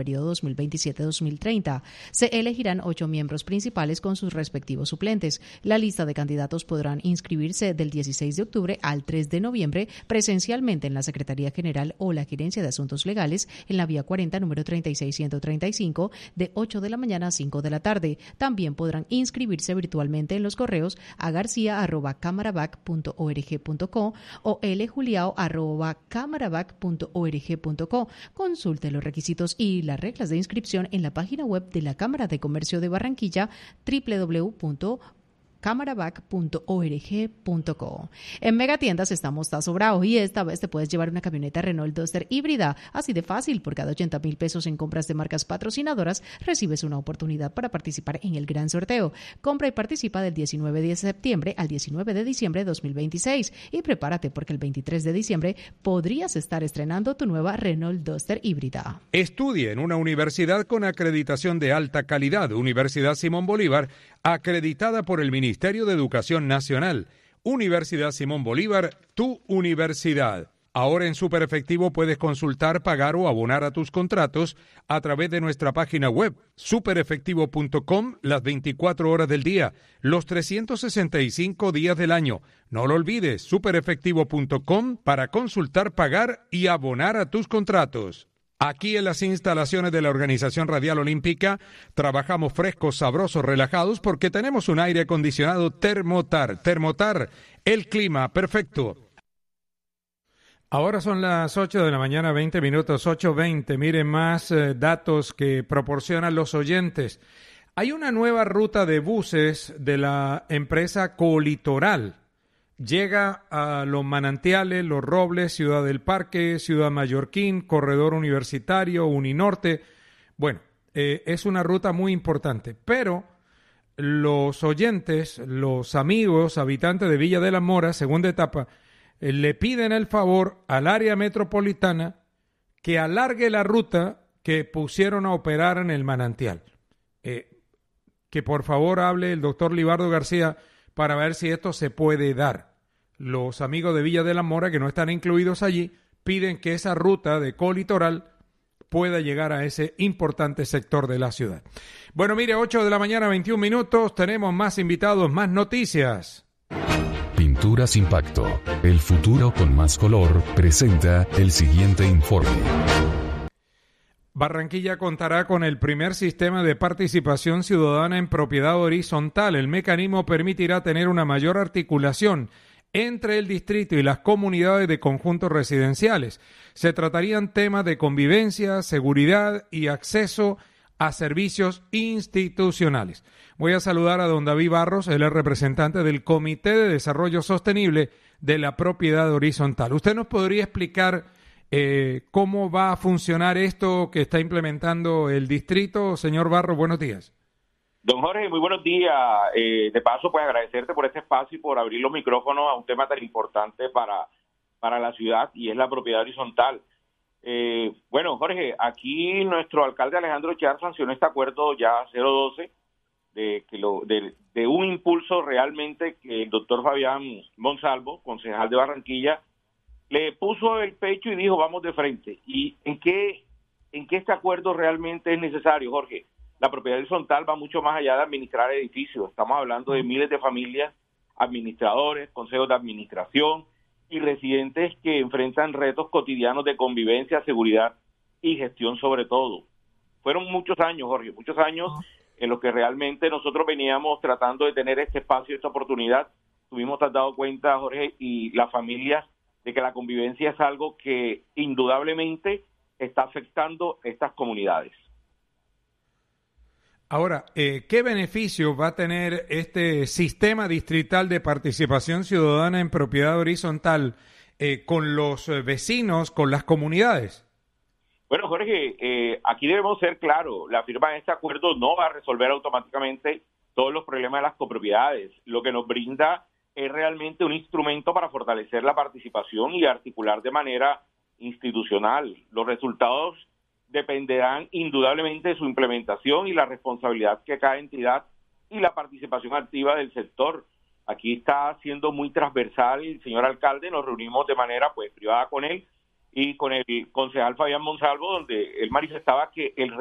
periodo 2027-2030. Se elegirán 8 miembros principales con sus respectivos suplentes. La lista de candidatos podrán inscribirse del 16 de octubre al 3 de noviembre presencialmente en la Secretaría General o la Gerencia de Asuntos Legales en la Vía 40, número 36135, de 8 de la mañana a 5 de la tarde. También podrán inscribirse virtualmente en los correos a garcia@camaravac.org.co o ljuliao@camaravac.org.co. Consulte los requisitos y las reglas de inscripción en la página web de la Cámara de Comercio de Barranquilla, www.camaravac.org.co. En Megatiendas está Mostazo Bravo y esta vez te puedes llevar una camioneta Renault Duster híbrida. Así de fácil, por cada 80,000 pesos en compras de marcas patrocinadoras, recibes una oportunidad para participar en el gran sorteo. Compra y participa del 19 de septiembre al 19 de diciembre de 2026. Y prepárate porque el 23 de diciembre podrías estar estrenando tu nueva Renault Duster híbrida. Estudie en una universidad con acreditación de alta calidad, Universidad Simón Bolívar, acreditada por el Ministerio de Educación Nacional. Universidad Simón Bolívar, tu universidad. Ahora en Superefectivo puedes consultar, pagar o abonar a tus contratos a través de nuestra página web, superefectivo.com, las 24 horas del día, los 365 días del año. No lo olvides, superefectivo.com para consultar, pagar y abonar a tus contratos. Aquí en las instalaciones de la Organización Radial Olímpica trabajamos frescos, sabrosos, relajados porque tenemos un aire acondicionado Thermotar. Thermotar, el clima perfecto. Ahora son las 8 de la mañana, 20 minutos, 8:20. Miren más datos que proporcionan los oyentes. Hay una nueva ruta de buses de la empresa Colitoral. Llega a Los Manantiales, Los Robles, Ciudad del Parque, Ciudad Mallorquín, Corredor Universitario, Uninorte. Bueno, es una ruta muy importante, pero los oyentes, los amigos, habitantes de Villa de la Mora, segunda etapa, le piden el favor al área metropolitana que alargue la ruta que pusieron a operar en el Manantial. Que por favor hable el doctor Libardo García para ver si esto se puede dar. Los amigos de Villa de la Mora, que no están incluidos allí, piden que esa ruta de colitoral pueda llegar a ese importante sector de la ciudad. Bueno, mire, 8 de la mañana, 21 minutos, tenemos más invitados, más noticias. Pinturas Impacto, el futuro con más color, presenta el siguiente informe. Barranquilla contará con el primer sistema de participación ciudadana en propiedad horizontal. El mecanismo permitirá tener una mayor articulación entre el distrito y las comunidades de conjuntos residenciales. Se tratarían temas de convivencia, seguridad y acceso a servicios institucionales. Voy a saludar a don David Barros, él es representante del Comité de Desarrollo Sostenible de la Propiedad Horizontal. ¿Usted nos podría explicar cómo va a funcionar esto que está implementando el distrito? Señor Barros, buenos días. Don Jorge, muy buenos días. De paso, pues agradecerte por este espacio y por abrir los micrófonos a un tema tan importante para la ciudad, y es la propiedad horizontal. Bueno, Jorge, aquí nuestro alcalde Alejandro Char sancionó este acuerdo ya 012 de un impulso realmente que el doctor Fabián Monsalvo, concejal de Barranquilla, le puso el pecho y dijo vamos de frente. ¿Y en qué este acuerdo realmente es necesario, Jorge? La propiedad horizontal va mucho más allá de administrar edificios. Estamos hablando de miles de familias, administradores, consejos de administración y residentes que enfrentan retos cotidianos de convivencia, seguridad y gestión sobre todo. Fueron muchos años, Jorge, muchos años en los que realmente nosotros veníamos tratando de tener este espacio, esta oportunidad. Tuvimos dado cuenta, Jorge, y las familias, de que la convivencia es algo que indudablemente está afectando estas comunidades. Ahora, ¿qué beneficio va a tener este sistema distrital de participación ciudadana en propiedad horizontal con los vecinos, con las comunidades? Bueno, Jorge, aquí debemos ser claros. La firma de este acuerdo no va a resolver automáticamente todos los problemas de las copropiedades. Lo que nos brinda es realmente un instrumento para fortalecer la participación y articular de manera institucional. Los resultados dependerán indudablemente de su implementación y la responsabilidad que cada entidad y la participación activa del sector. Aquí está siendo muy transversal el señor alcalde, nos reunimos de manera privada con él y con el concejal Fabián Monsalvo, donde él manifestaba que el